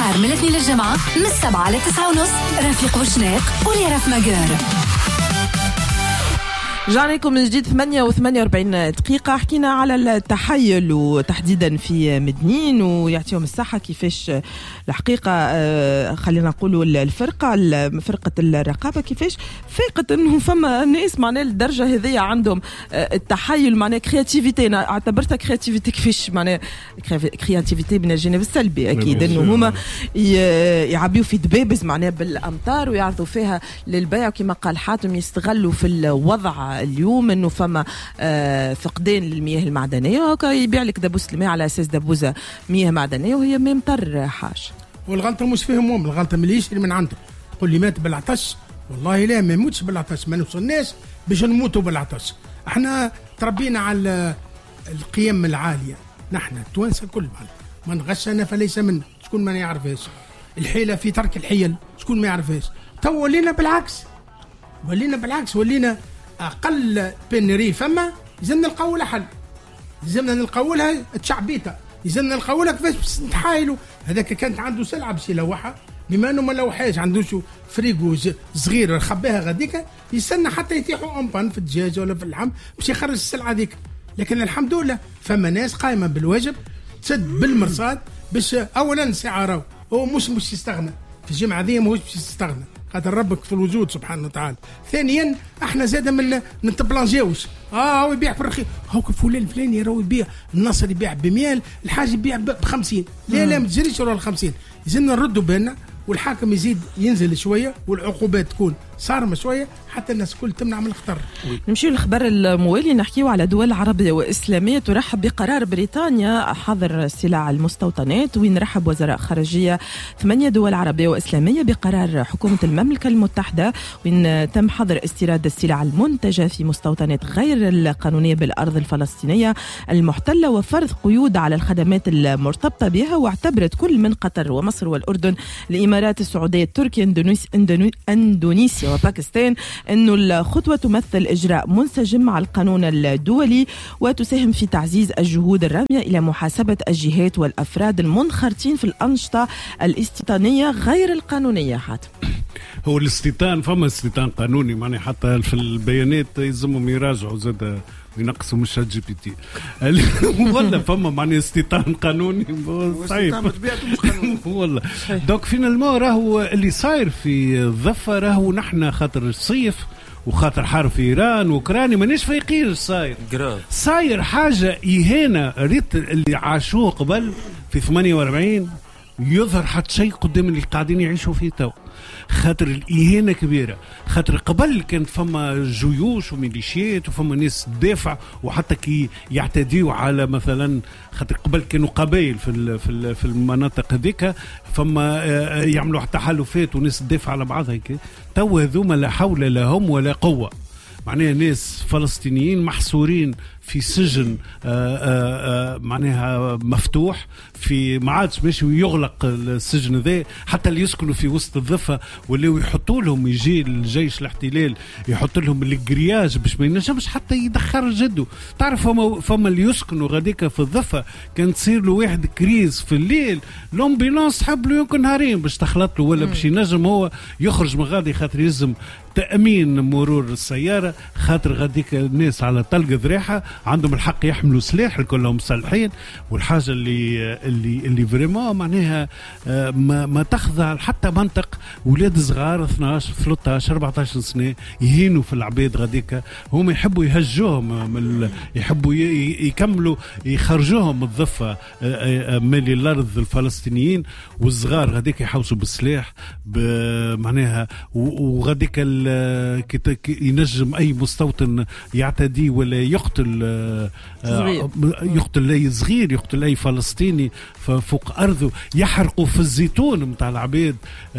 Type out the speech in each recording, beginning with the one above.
نهار من الاثنين للجمعة من 7 ل 9:30. رفيق وشناق وليرف مجار. رجعنا لكم من جديد 8:48 دقيقة. حكينا على التحيل وتحديدا في مدنين ويعطيهم الصحة كيفاش الحقيقة خلينا نقولوا فرقة الرقابة كيفاش فاقت انه فما ناس معناها الدرجة هذية عندهم التحيل معناها كرياتيفيتي. انا اعتبرتها كرياتيفيتي كيفاش معناها كرياتيفيتي من الجانب السلبي اكيد انه هما يعبيوا في دبابز معناها بالامطار ويعرضوا فيها للبيع وكما قال حاتم يستغلوا في الوضع اليوم انه فما فقدان للمياه المعدنيه وهكا يبيع لك دبوس الماء على اساس دبوزه مياه معدنيه وهي ما مطر حاج. والغلطه مش فيهم هم، الغلطه من يشري من عنده. تقول لي مات بالعطش، والله لا ما يموتش بالعطش، ما نوصلناش باش نموتوا بالعطش. احنا تربينا على القيم العاليه، نحن التوانسه الكل من غشنا فليس منا. شكون ما يعرفهاش الحيله في ترك الحيل، شكون ما يعرفهاش. تو ولينا بالعكس، ولينا اقل بنري فما لازمنا نلقاو لها حل، لازمنا نلقاو لها تشعبيته، لازمنا نلقاو لها كيفاش نتحايلوا. هذاك كانت عنده سلعه باش يلوحها، بما انه ما لوحاش عنده شو فريقو صغير خباها غاديك يستنى حتى يتيحوا امبان في الدجاج ولا في اللحم باش يخرج السلعه ذيك. لكن الحمد لله فما ناس قائمه بالواجب تسد بالمرصاد باش اولا ساعه هو مش يستغنى في الجمعه ذي، ماهوش باش يستغنى خاطر ربك في الوجود سبحانه وتعالى. ثانيا احنا زاده من نتبلانجيوش هو يبيع في الرخيص، هو فلان الفلاني راهو يبيع، النصر يبيع ب100، الحاج يبيع ب50. لا ما تجريش ولا ال50. لازمنا نردوا بالنا والحاكم يزيد ينزل شويه والعقوبات تكون صارمه شويه حتى الناس كل تمنع من الخطر. نمشيو للخبر الموالي، نحكيو على دول عربيه واسلاميه ترحب بقرار بريطانيا حظر سلع المستوطنات، وين رحب وزراء خارجيه 8 دول عربيه واسلاميه بقرار حكومه المملكه المتحده، وين تم حظر استيراد السلع المنتجه في مستوطنات غير القانونيه بالارض الفلسطينيه المحتله، وفرض قيود على الخدمات المرتبطه بها. واعتبرت كل من قطر ومصر والاردن الامارات السعوديه تركيا اندونيسيا وباكستان أنه الخطوة تمثل إجراء منسجم مع القانون الدولي وتساهم في تعزيز الجهود الرامية إلى محاسبة الجهات والأفراد المنخرطين في الأنشطة الاستيطانية غير القانونية. حاتم هو الاستيطان فما استيطان قانوني، معني حتى في البيانات يلزمهم يراجعوا زاد ينقصوا من شات جي بي تي ولا فما معني استيطان قانوني صعيب والله. دونك فينالمون راهو اللي صاير في الضفه راهو نحن خاطر الصيف وخاطر حرب في ايران واوكرانيا مانيش فايقين صاير حاجه اهانه. ريت اللي عاشوه قبل في 48 يظهر حتى شيء قدام اللي قاعدين يعيشوا فيه تو، خاطر الإهانة كبيرة. خاطر قبل كان فما جيوش وميليشيات وفما ناس تدافع وحتى كي يعتديوا على مثلا، خاطر قبل كانوا قبائل في المناطق هذيك فما يعملوا تحالفات وناس تدافع على بعضها هيك. تو هذوما لا حول لهم ولا قوة، معناها ناس فلسطينيين محصورين في سجن معناها مفتوح، في ما عادش ماشي ويغلق السجن ذا. حتى اللي يسكنوا في وسط الضفة واللي يحطوا لهم يجي الجيش الاحتلال يحط لهم الجرياج باش ما ينجمش حتى يدخر جده. تعرف فما اللي يسكنوا غاديك في الضفة كان تصير له واحد كريز في الليل لومبيلانس حب له يمكن نهارين باش تخلط له ولا باش ينجم هو يخرج من غادي، خاطر يلزم تأمين مرور السيارة، خاطر غاديك الناس على طلق ذريحة عندهم الحق يحملوا سلاح كلهم مسلحين. والحاجة اللي فريمون معناها ما تخضع حتى منطق ولاد صغار 12 13 14 سنة يهينوا في العباد غاديك، هم يحبوا يهجوهم يحبوا يكملوا يخرجوهم من الضفة مالي الأرض الفلسطينيين، والصغار غاديك يحوسوا بالسلاح معناها. وغاديك ينجم أي مستوطن يعتدي ولا يقتل أي صغير، يقتل أي فلسطيني فوق أرضه، يحرقوا في الزيتون متاع العباد،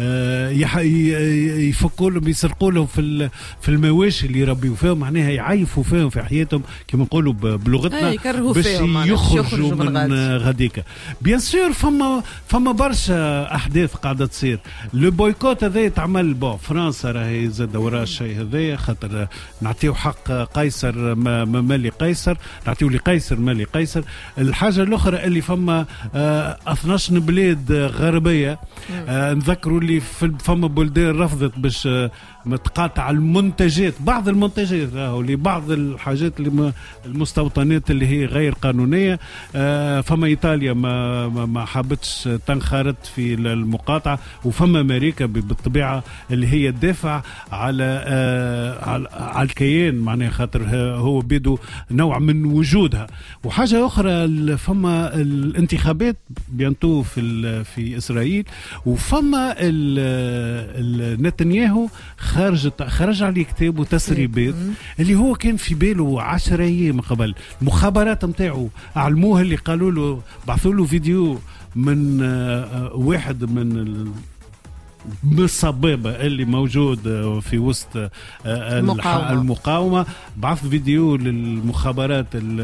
يفكوا لهم يسرقوا لهم في المواشي اللي يربيوا فيهم، معناها يعيفوا فيهم في حياتهم كما نقولوا بلغتنا باش يخرجوا من غاديك. بيان سور فما برشا أحداث قاعدة تصير. لو بويكوت هذا يتعمل فرنسا راهي زاد وراء الشيء هذا، خاطر نعطيو حق قيصر ما مالي قيصر. لقيصر، نعطيو لقيصر ما لقيصر. الحاجة الأخرى اللي فما 12 بلاد غربية، نذكروا اللي فما بلدان رفضت باش متقاطع المنتجات، بعض المنتجات لبعض الحاجات اللي المستوطنات اللي هي غير قانونية. فما إيطاليا ما حابتش تنخرط في المقاطعة، وفما أمريكا بالطبيعة اللي هي تدافع على الكيان، معناها خاطر هو بيدو نوع من وجودها. وحاجة أخرى فما الانتخابات بيانتو في إسرائيل، وفما نتنياهو خرج عليه كتاب وتسريبات اللي هو كان في باله 10 أيام قبل. المخابرات متاعه علموه، اللي قالوا له بعثوا له فيديو من واحد من الصبابة اللي موجود في وسط المقاومة، بعث فيديو للمخابرات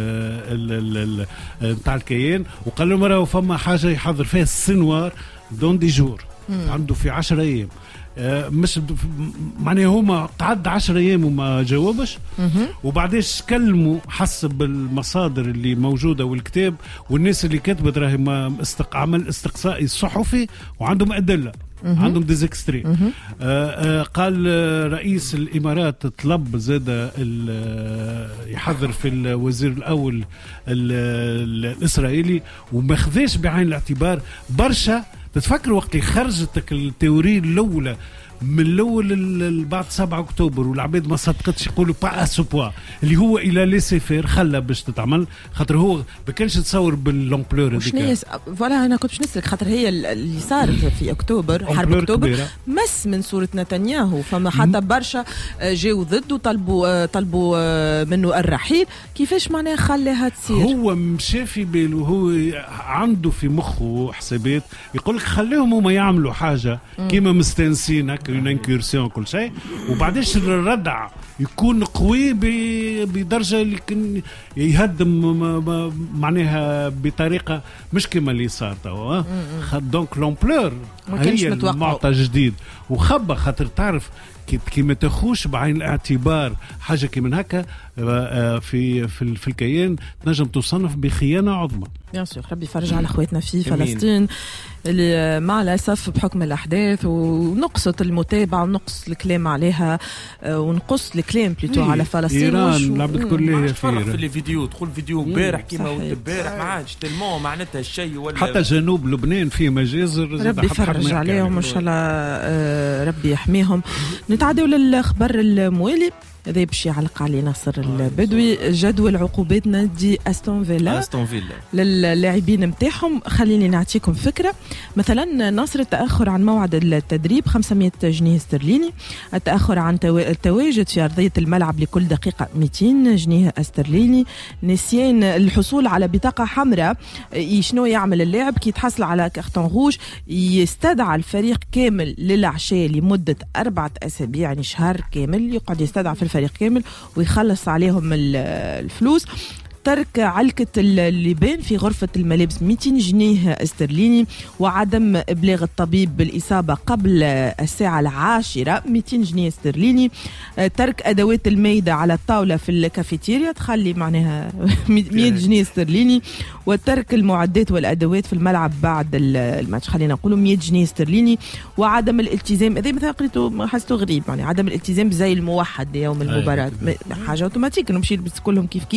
نتاع الكيان، وقال له مرة فما حاجة يحضر فيها السنوار دون دي جور، عنده في 10 أيام. مش معناه هما تعدى 10 أيام وما جاوبش، وبعديش كلموا حسب المصادر اللي موجودة والكتاب والناس اللي كتبت راهي عمل استقصائي صحفي وعندهم أدلة، عندهم ديزكستري. قال رئيس الإمارات طلب زاد يحضر في الوزير الأول الإسرائيلي، وما خذاش بعين الاعتبار برشا. تتفكر وقت خرجتك التوريه الأولى من الأول بعد 7 أكتوبر والعباد ما صدقتش، يقولوا با أسوبوا اللي هو إلى ليسي فير خلى باش تتعمل، خاطر هو ما كانش تصور باللومبلور هذيك. فوالا أنا كنت باش نسألك، خاطر هي اللي صارت في أكتوبر، حرب أكتوبر كبيرة. مس من صورة نتنياهو، فما حتى برشا جاوا ضد وطلبوا منه الرحيل. كيفاش معناها خلاها تصير؟ هو مشى في باله، هو عنده في مخه حسابات، يقولك خليهم هما يعملوا حاجة كيما مستنسين une incursion كل شيء، وبعدش الردع يكون قوي بدرجة اللي كان يهدم معناها بطريقة مش كما اللي صار توا. دونك لومبلور هي المعطى جديد، وخبى خاطر تعرف كي ما تاخوش بعين الاعتبار حاجة كي هكا في الكيان تنجم تصنف بخيانة عظمى. بيان سور، ربي يفرج على اخواتنا في فلسطين اللي مع الاسف بحكم الاحداث ونقصت المتابعه ونقص الكلام عليها، ونقص الكلام بليتو على فلسطين. ايران لعبت كلها في الفيديو، تدخل فيديو امبارح كيما امبارح ما عادش تلمو معناتها الشيء، ولا حتى جنوب لبنان فيه مجازر. ربي يفرج عليهم ان شاء الله، ربي يحميهم. نتعدوا للخبر الموالي، هذا باش يعلق عليه ناصر البدوي. جدول عقوبات نادي أستون فيلا للاعبين متاعهم. خليني نعطيكم فكرة. مثلا ناصر التأخر عن موعد التدريب 500 جنيه استرليني، التأخر عن التواجد في أرضية الملعب لكل دقيقة 200 جنيه استرليني، نسيان الحصول على بطاقة حمراء. شنو يعمل اللاعب كي يتحصل على كارتون روج؟ يستدعى الفريق كامل للعشاء لمدة 4 أسابيع، يعني شهر كامل يقعد يستدعى في الفريق كامل ويخلص عليهم الفلوس. ترك علكة اللبان في غرفة الملابس 200 جنيه استرليني، وعدم إبلاغ الطبيب بالإصابة قبل الساعة 10 200 جنيه استرليني. ترك أدوات الميدة على الطاولة في الكافيتيريا تخلي معناها 100 جنيه استرليني. وترك المعدات والأدوات في الملعب بعد الماتش خلينا نقولوا 100 جنيه استرليني. وعدم الالتزام، هذا مثلا قريته حسيته غريب، يعني عدم الالتزام بزي الموحد يوم المباراة، حاجة أوتوماتيك إنه مشي يلبس كلهم كيف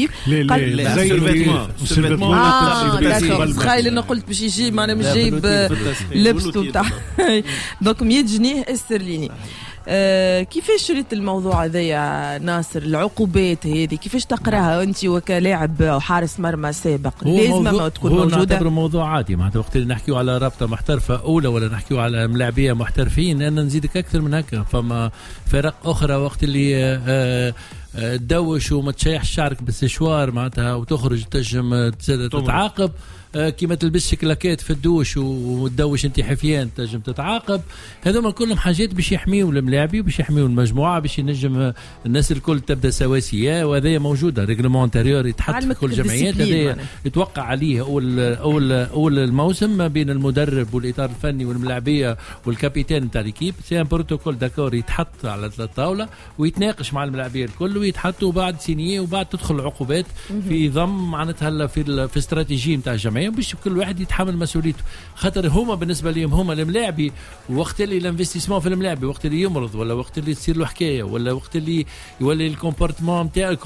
تخيل انه قلت باش يجي معنا مش جايب لبسته بتاع دونك 100 جنيه استرليني. كيفاش شريت الموضوع هذا يا ناصر؟ العقوبات هذه كيفاش تقراها انت وكلاعب وحارس مرمى سابق؟ لازم ما تكون موجوده. نعتبره موضوع عادي، معناتها وقت اللي نحكيو على رابطه محترفه اولى ولا نحكيو على ملاعبيه محترفين، انا نزيدك اكثر من هكا. فما فرق اخرى وقت اللي تدوش وما تشيح شعرك بالسشوار معناتها وتخرج تنجم تتعاقب. كيما تلبس كلاكات في الدوش وتدوش انت حفيان تنجم تتعاقب. هذوما كلهم حاجات باش يحميوا الملاعبي وباش يحميوا المجموعه باش ينجم الناس الكل تبدا سواسيه. وهذا موجوده ريغلمون انتيريور يتحط في كل الجمعيات. هذا يتوقع عليه اول الموسم ما بين المدرب والاطار الفني والملاعبيه والكابيتان نتاع ليكيب. سي ان بروتوكول داكور يتحط على الطاوله ويتناقش مع الملاعبيه الكل ويتحطوا بعد سينيه وبعد تدخل العقوبات في ضم معناتها في استراتيجيه نتاع الجمعيه باش كل واحد يتحمل مسؤوليته. خاطر هما بالنسبه لهم هما الملاعبي وقت اللي الانفستيسمون في الملاعبي وقت اللي يمرض ولا وقت اللي تصير له حكايه ولا وقت اللي يولي الكومبورتمون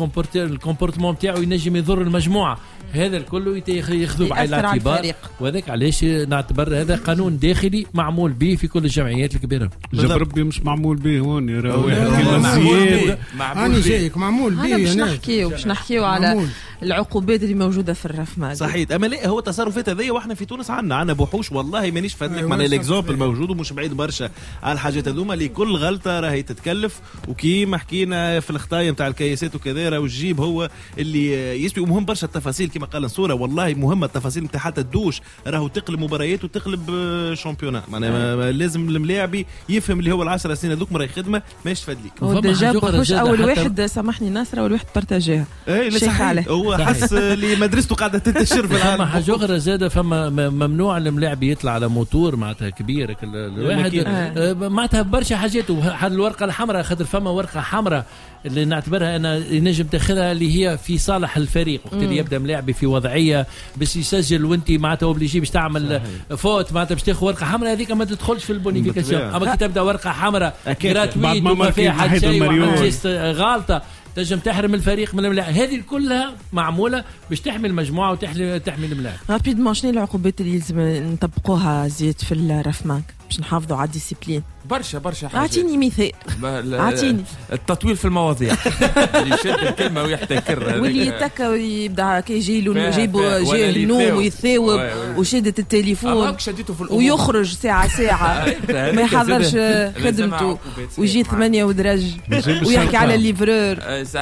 نتاعو ينجم يضر المجموعه. هذا الكل ياخذوا بعين الاعتبار. وهذاك علاش نعتبر هذا قانون داخلي معمول به في كل الجمعيات الكبيره. جاب ربي مش معمول به هون يا واحد أنا جايك معمول به. باش نحكيو على العقوبات اللي موجوده في الرفمه. صحيح. اما لا هو تصرفات هذيا واحنا في تونس عندنا بوحوش والله مانيش فادلك معناها الاكزامبل موجود ومش بعيد برشا على الحاجات هذوما اللي كل غلطه راهي تتكلف. وكيما حكينا في الخطايا نتاع الكياسات وكذا راهو الجيب هو اللي يسوي. ومهم برشا التفاصيل كما قال نصوره والله مهمه التفاصيل نتاع حتى الدوش راهو تقلب مباريات وتقلب شامبيونات. معناها لازم الملاعبي يفهم اللي هو ال10 سنين هذوك راهي خدمه ماهيش تفادلك. وديجا بوحوش اول واحد سامحني ناصر اول واحد بارتاجيها. اي صحيح هو حس اللي مدرسته قاعده تنتشر في العالم. حاجه اخرى زاده فما ممنوع الملاعب يطلع على موتور معناتها كبير الواحد معناتها برشا حاجات. وهذه الورقه الحمراء خاطر فما ورقه حمراء اللي نعتبرها انا ينجم تاخذها اللي هي في صالح الفريق وقت اللي يبدا ملاعبي في وضعيه باش يسجل وانت معناتها اوبليجي باش تعمل فوت معناتها باش تاخذ ورقه حمراء هذيك ما تدخلش في البونيفيكاسيون. اما كي تبدا ورقه حمراء جراتويت وما فيها حد شيء غلطه تنجم تحرم الفريق من الملاعب. هذه كلها معموله باش تحمي المجموعه وتحمي الملاعب. رابيدمون شنو العقوبات اللي لازم نطبقوها زيد في الرفماك باش نحافظوا على الديسيبلين؟ برشا حاجات. اعطيني مثال. اعطيني التطويل في المواضيع اللي يشد الكلمه ويحتكر واللي يتكا ويبدا كي يجي له جاي النوم ويثاوب وشدت التليفون ويخرج ساعه ما يحضرش خدمته ويجي 8 ودرج ويحكي على الليفرور.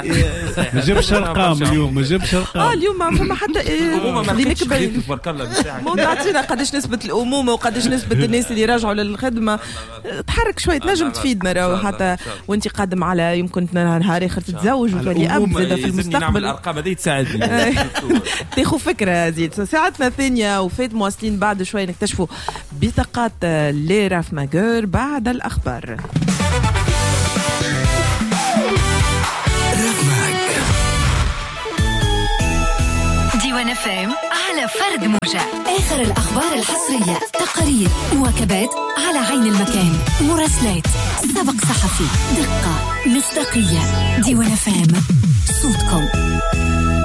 ما جابش ارقام اليوم اليوم ما فما حتى خلينا نكبر تبارك الله بالساعه. مو تعطينا قداش نسبه الامومه وقداش نسبه الناس اللي راجعوا للخدمه. تحرك شويه تنجم تفيدنا راهو حتى وانت قادم على يمكن نهار اخر تتزوج وتولي اب زاد في المستقبل. الارقام هذه تساعدني تاخذ فكره زيد. ساعتنا الثانيه وفات مواصلين بعد شويه نكتشفوا بطاقات ليراف ماجور بعد الاخبار. ديوان FM على فرد موجة. آخر الأخبار الحصرية، تقارير، وكبات على عين المكان، مراسلات، سبق صحفي، دقة، مصداقية. ديوان FM صوتكم.